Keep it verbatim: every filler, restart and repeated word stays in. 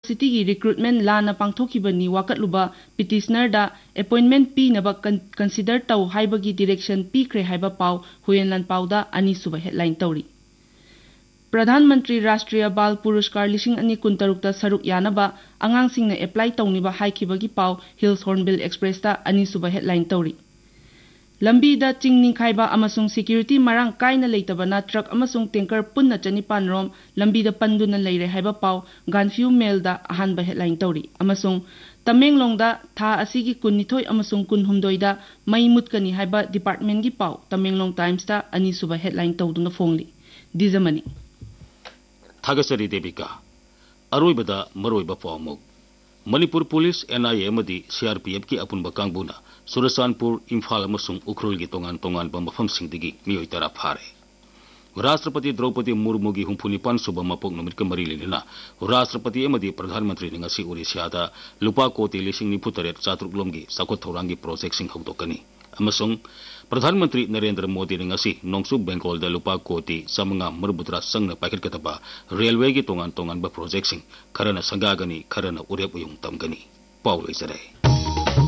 City की recruitment लाना पांथोखिबनी वाकटलुबा petitioner दा अपॉइंटमेंट पीनबा कंसीडर तौ हाइबगी डायरेक्शन पीख्रे हाइबा पाव हुयेनलान पावदा अनीसुबा हेडलाइन तौरी। प्रधानमंत्री राष्ट्रीय बाल पुरस्कार लिसिंग अनी कुंतरुकता सरुक यानबा अंगांसिंगना एप्लाई तौनिबा हाइखिबगी पाव हिल्स हॉर्नबिल एक्सप्रेस दा अनीसुबा हेडलाइन तौरी। लंबी दा चिंग निखाइबा अमसुंग सिक्योरिटी मरांग कायना लेतबना ट्रक अमसुंग टैंकर पुन्ना चनिपान रोम लंबी दा पंदुना लेरे हाइबा पाव गानफ्यू मेल दा अहानबा हेडलाइन तौरी। अमसुंग तमेंगलोंग दा था असिगी कुन्निथोय अमसुंग कुनहुमदोय दा मई मुतकनी हाइबा डिपार्टमेंट गी पाव तमेंगलोंग टाइम्स दा अनीसुबा headline तौदुना फोंगली। दिजमनी थागसरी Devika अरोइबदा मरोइबा पावमुग Manipur police N आई ए सीआरपीएफ की अपुनबा कांगबुना सुरसानपुर इम्फाल अमसुंग उखरुल की तोंगान तोंगान मफमसिंगदगी मियोय तरा फारे। राष्ट्रपति द्रौपदी मुर्मू की हुंफुनिपान सुबह मपोक नुमित का मरी लेना राष्ट्रपति एमदी प्रधानमंत्री ने ओडिशा लुपा कोटी लिसिंग निफु तरेट चातुकलोम की साखोत थौरांगी प्रोजेक्ट सिंह हौदोकनी अमसुंग प्रधानमंत्री नरेंद्र मोदी ने नोंगसुक बेंगोल दा लुपा कोटी समंगा मरबुद्रा संग पाइखटकतबा रेलवे की तोंगान तोंगान प्रोजेक्ट सिंह खरना संगागनी खरना उरेप उयुंग तमगनी पाउ लैजरे।